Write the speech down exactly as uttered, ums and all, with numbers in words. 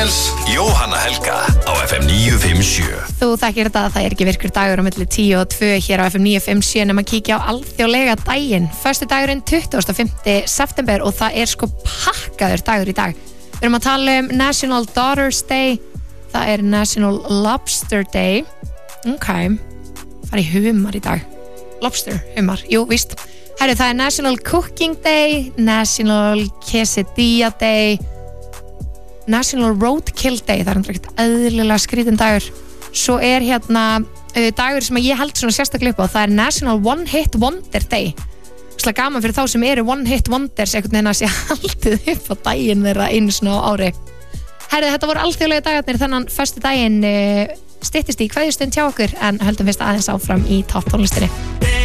Daniels, Jóhanna Helga á F M níu fimm sjö. Þú þekkir þetta að það er ekki virkur dagur á milli tíu og tvö hér á F M níu fimm sjö nema að kíkja á alþjóðlega daginn. Föstu dagurinn tuttugasta og fimmta september og það er sko pakkaður dagur í dag. Við erum að tala um National Daughters Day, það er National Lobster Day. Ok, það er humar í dag. Lobster, humar, jú, víst. Herru, það er National Cooking Day, National Quesadilla Day, National Roadkill Day, það er ekkert eðlilega skrítin dagur. Svo er hérna uh, dagur sem ég held svona sérstaklega upp á, það er National One Hit Wonder Day. Slega gaman fyrir þá sem eru One Hit Wonders einhvern veginn að sé haldið upp á daginn þeirra einu svona á ári. Herru, þetta voru alþjóðlega dagarnir, þannig föstu daginn uh, styttist í kveðjustund hjá okkur en höldum fyrst aðeins áfram í topp tónlistinni.